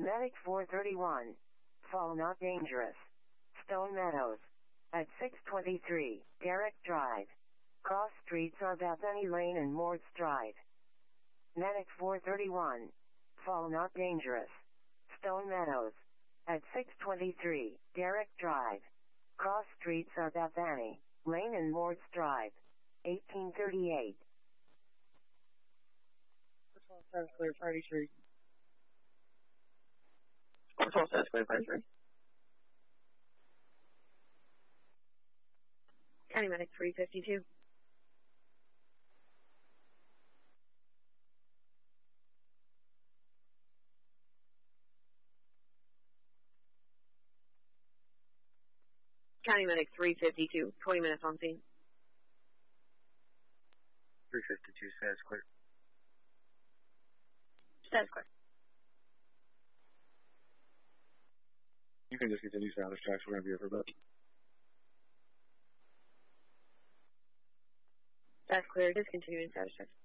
Medic 431. Fall not dangerous. Stone Meadows. At 623, Derrick Drive. Cross streets are Bethany Lane and Mords Drive. Medic 431. Fall not dangerous. Stone Meadows. At 623, Derrick Drive. Cross streets are Bethany Lane and Mords Drive. 1838. Sounds clear, Friday Street. Sounds clear, Friday Street. County Medic 352. County Medic 352, 20 minutes on scene. 352, status clear. Status clear. You can just continue status checks whenever you're for that. Status clear, discontinuing status checks.